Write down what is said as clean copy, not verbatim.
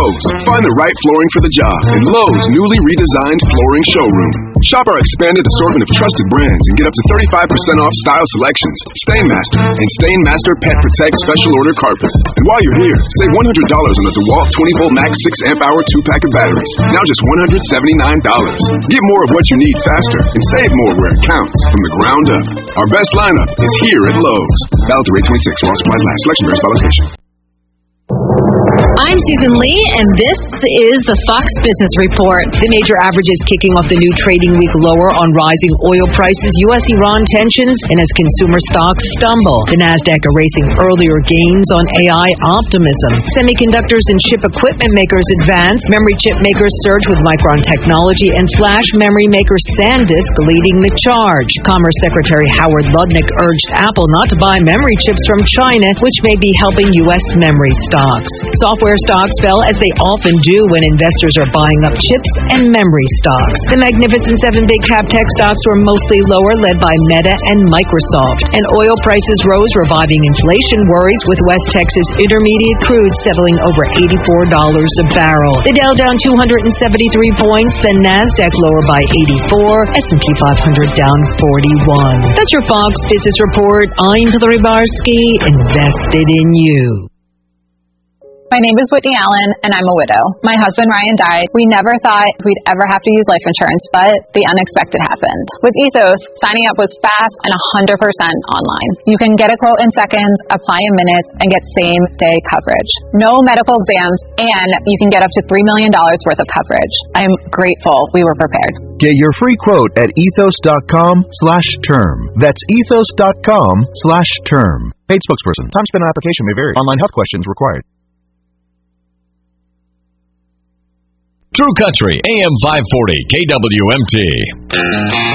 Lowe's. Find the right flooring for the job in Lowe's newly redesigned flooring showroom. Shop our expanded assortment of trusted brands and get up to 35% off style selections, Stainmaster, and Stainmaster Pet Protect Special Order Carpet. And while you're here, save $100 on the DeWalt 20-volt max 6-amp-hour 2-pack of batteries. Now just $179. Get more of what you need faster and save more where it counts from the ground up. Our best lineup is here at Lowe's. Valid through 8/26 while supplies last. Selection varies by location. I'm Susan Lee, and this is the Fox Business Report. The major averages kicking off the new trading week lower on rising oil prices, U.S.-Iran tensions, and as consumer stocks stumble. The NASDAQ erasing earlier gains on AI optimism. Semiconductors and chip equipment makers advance. Memory chip makers surge with Micron Technology, and flash memory maker SanDisk leading the charge. Commerce Secretary Howard Lutnick urged Apple not to buy memory chips from China, which may be helping U.S. memory stocks. Software stocks fell as they often do when investors are buying up chips and memory stocks. The Magnificent Seven big cap tech stocks were mostly lower, led by Meta and Microsoft. And oil prices rose, reviving inflation worries, with West Texas Intermediate crude settling over $84 a barrel. The Dow down 273 points, the NASDAQ lower by 84, S&P 500 down 41. That's your Fox Business Report. I'm Hillary Barsky, invested in you. My name is Whitney Allen, and I'm a widow. My husband, Ryan, died. We never thought we'd ever have to use life insurance, but the unexpected happened. With Ethos, signing up was fast and 100% online. You can get a quote in seconds, apply in minutes, and get same-day coverage. No medical exams, and you can get up to $3 million worth of coverage. I'm grateful we were prepared. Get your free quote at ethos.com/term. That's ethos.com/term. Paid spokesperson. Time spent on application may vary. Online health questions required. True Country, AM 540, KWMT.